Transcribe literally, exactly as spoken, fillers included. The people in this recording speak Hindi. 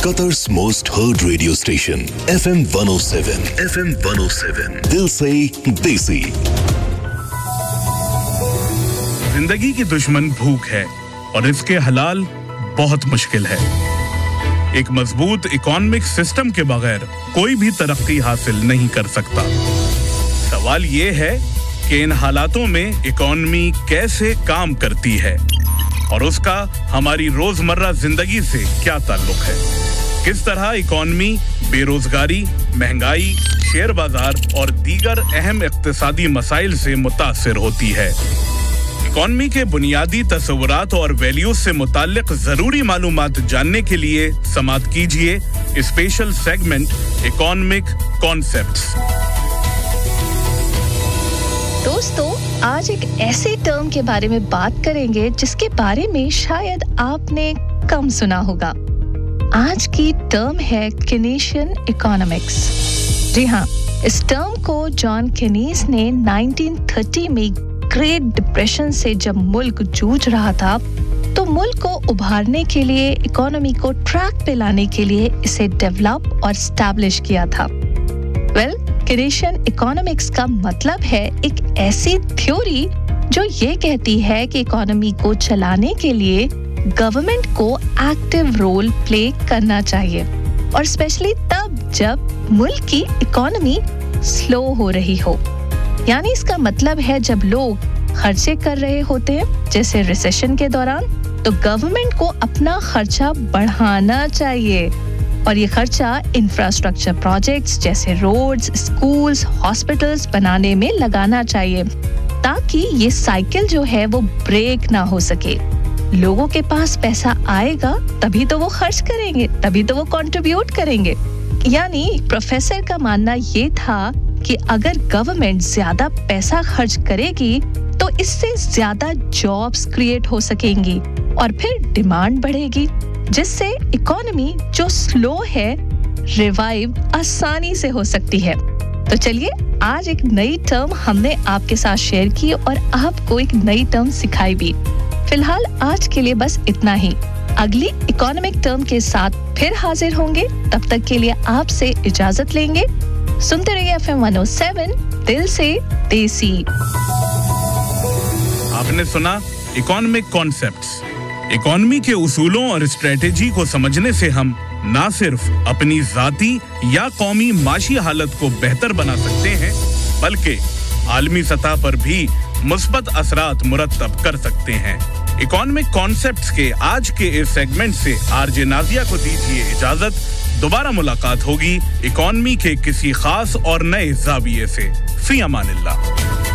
Qatar's most heard radio station, F M one oh seven. F M one oh seven. दिल से देसी। जिंदगी की दुश्मन भूख है और इसके हलाल बहुत मुश्किल है। एक मजबूत इकोनॉमिक सिस्टम के बगैर कोई भी तरक्की हासिल नहीं कर सकता। सवाल ये है कि इन हालातों में इकोनॉमी कैसे काम करती है और उसका हमारी रोजमर्रा जिंदगी से क्या ताल्लुक है। किस तरह इकोनॉमी बेरोजगारी, महंगाई, शेयर बाजार और दीगर अहम इक्तिसादी मसाइल से मुतासिर होती है। इकोनॉमी के बुनियादी तस्वुरात और वैल्यूज से मुताल्लिक जरूरी मालूमात जानने के लिए समाअत कीजिए स्पेशल सेगमेंट इकोनॉमिक कॉन्सेप्ट्स। दोस्तों, आज एक ऐसे टर्म के बारे में बात करेंगे जिसके बारे में शायद आपने कम सुना होगा। आज की टर्म है केनेशियन इकोनॉमिक्स। जी हाँ, इस टर्म को जॉन केनीज ने नाइनटीन थर्टी में ग्रेट डिप्रेशन से जब मुल्क जूझ रहा था, तो मुल्क को उभारने के लिए, इकोनॉमी को ट्रैक पे लाने के लिए इसे डेवलप और एस्टैब्लिश किया था। वेल, केनेशियन इकोनॉमिक्स का मतलब है एक ऐसी थ्योरी जो ये कहती है कि इकोनॉमी को चलाने के लिए गवर्नमेंट को एक्टिव रोल प्ले करना चाहिए, और स्पेशली तब जब मुल्क की इकोनॉमी स्लो हो रही हो। यानी इसका मतलब है जब लोग खर्चे कर रहे होते हैं, जैसे रिसेशन के दौरान, तो गवर्नमेंट को अपना खर्चा बढ़ाना चाहिए, और ये खर्चा इंफ्रास्ट्रक्चर प्रोजेक्ट्स जैसे रोड्स, स्कूल्स, हॉस्पिटल्स बनाने में लगाना चाहिए, ताकि ये साइकिल जो है वो ब्रेक ना हो सके। लोगों के पास पैसा आएगा तभी तो वो खर्च करेंगे, तभी तो वो कंट्रीब्यूट करेंगे। यानी प्रोफेसर का मानना ये था कि अगर गवर्नमेंट ज्यादा पैसा खर्च करेगी तो इससे ज्यादा जॉब्स क्रिएट हो सकेंगी और फिर डिमांड बढ़ेगी, जिससे इकोनॉमी जो स्लो है रिवाइव आसानी से हो सकती है। तो चलिए, आज एक नई टर्म हमने आपके साथ शेयर की और आपको एक नई टर्म सिखाई भी। फिलहाल आज के लिए बस इतना ही। अगली इकोनॉमिक टर्म के साथ फिर हाजिर होंगे, तब तक के लिए आपसे इजाजत लेंगे। सुनते रहिए F M one O seven, दिल से देसी। आपने सुना इकोनॉमिक कॉन्सेप्ट्स। इकोनॉमी के उसूलों और स्ट्रेटेजी को समझने से हम ना सिर्फ अपनी जाती या कौमी माशी हालत को बेहतर बना सकते हैं, बल्कि आलमी सतह पर भी मुस्बत असरात मुरत्तब कर सकते हैं। इकोनॉमिक कॉन्सेप्ट्स के आज के इस सेगमेंट से आरजे नाजिया को दीजिए इजाजत। दोबारा मुलाकात होगी इकोनॉमी के किसी खास और नए ज़ाविये से। फी अमानिल्लाह।